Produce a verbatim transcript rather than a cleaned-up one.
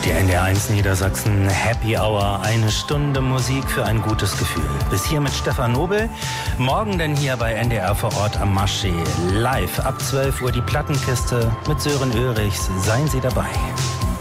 Die N D R eins Niedersachsen Happy Hour, eine Stunde Musik für ein gutes Gefühl. Bis hier mit Stefan Nobel. Morgen dann hier bei N D R vor Ort am Marché. Live ab zwölf Uhr die Plattenkiste mit Sören Ulrichs. Seien Sie dabei.